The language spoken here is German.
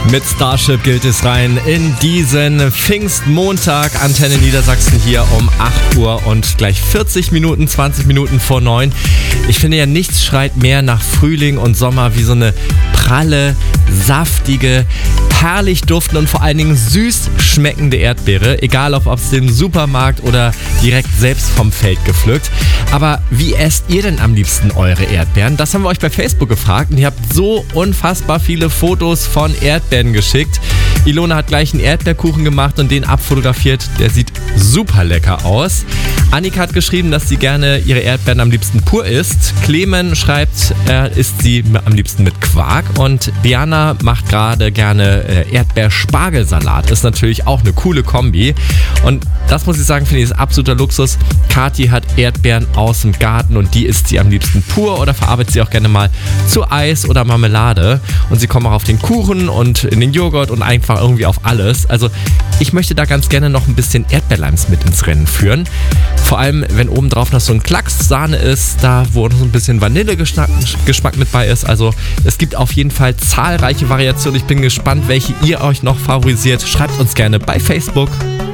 Mit Starship gilt es rein in diesen Pfingstmontag. Antenne Niedersachsen hier um 8 Uhr und gleich 20 Minuten vor 9. Ich finde ja, nichts schreit mehr nach Frühling und Sommer wie so eine pralle, saftige, herrlich duftende und vor allen Dingen süß schmeckende Erdbeere. Egal ob es im Supermarkt oder direkt selbst vom Feld gepflückt. Aber wie esst ihr denn am liebsten eure Erdbeeren? Das haben wir euch bei Facebook gefragt und ihr habt so unfassbar viele Fotos von Erdbeeren geschickt. Ilona hat gleich einen Erdbeerkuchen gemacht und den abfotografiert. Der sieht super lecker aus. Annika hat geschrieben, dass sie gerne ihre Erdbeeren am liebsten pur isst. Clemen schreibt, er isst sie am liebsten mit Quark. Und Diana macht gerade gerne Erdbeer-Spargelsalat. Ist natürlich auch eine coole Kombi. Und das muss ich sagen, finde ich, ist absoluter Luxus. Kathi hat Erdbeeren aus dem Garten und die isst sie am liebsten pur oder verarbeitet sie auch gerne mal zu Eis oder Marmelade. Und sie kommen auch auf den Kuchen und in den Joghurt und einfach irgendwie auf alles. Also ich möchte da ganz gerne noch ein bisschen Erdbeerleims mit ins Rennen führen. Vor allem, wenn oben drauf noch so ein Klacks Sahne ist, da wo noch so ein bisschen Vanillegeschmack mit bei ist. Also es gibt auf jeden Fall zahlreiche Variationen. Ich bin gespannt, welche ihr euch noch favorisiert. Schreibt uns gerne bei Facebook.